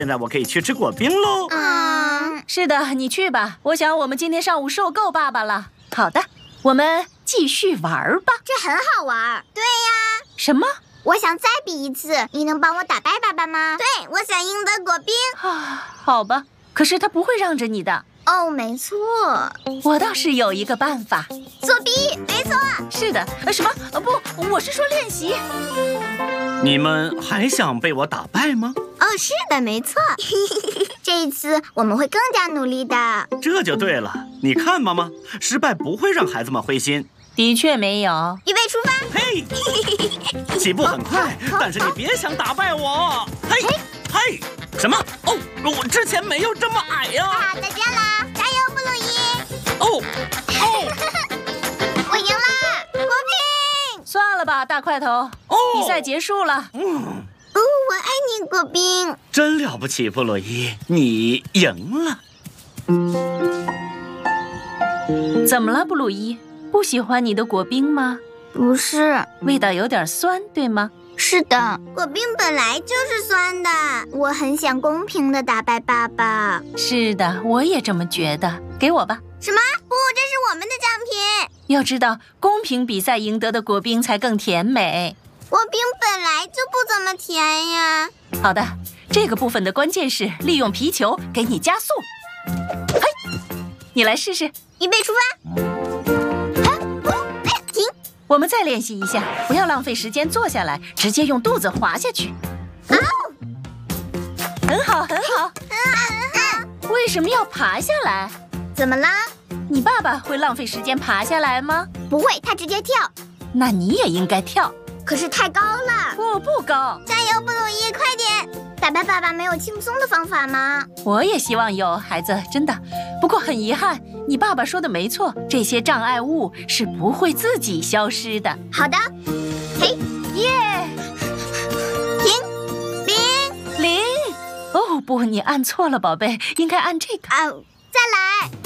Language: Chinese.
现在我可以去吃果冰喽。 是的，你去吧。我想我们今天上午受够爸爸了。好的，我们继续玩吧。 这很好玩。对呀。 什么？ 我想再比一次，你能帮我打败爸爸吗？对，我想赢得果冰。 好吧，可是他不会让着你的。 哦，没错。 我倒是有一个办法。 作弊，没错。 是的，什么？不，我是说练习。 你们还想被我打败吗？ 哦，是的，没错。这一次我们会更加努力的。 这就对了。你看，妈妈，失败不会让孩子们灰心。 的确没有。 预备出发。 嘿，起步很快，但是你别想打败我。嘿，嘿，什么？哦，我之前没有这么矮呀。 再见啦，加油，布鲁伊。 哦。 我赢了，果冰。 算了吧，大块头。比赛结束了。 我爱你，果冰。 真了不起，布鲁伊，你赢了。 怎么了，布鲁伊？不喜欢你的果冰吗？ 不是， 味道有点酸，对吗？ 是的，果冰本来就是酸的。我很想公平的打败爸爸。 是的，我也这么觉得。给我吧。 什么？不，这是我们的奖品。 要知道，公平比赛赢得的果冰才更甜美。 果冰本来就不怎么甜呀。 好的，这个部分的关键是利用皮球给你加速。嘿，你来试试。 预备出发。停。 我们再练习一下，不要浪费时间坐下来，直接用肚子滑下去。很好，很好。为什么要爬下来？ 怎么啦？ 你爸爸会浪费时间爬下来吗？ 不会，他直接跳。 那你也应该跳。 可是太高了。 不高。 加油，布鲁伊，快点！打败爸爸没有轻松的方法吗？ 我也希望有，孩子，真的。不过很遗憾，你爸爸说的没错，这些障碍物是不会自己消失的。 好的。嘿， 耶！ 停， 0。哦不，你按错了，宝贝，应该按这个。 再来。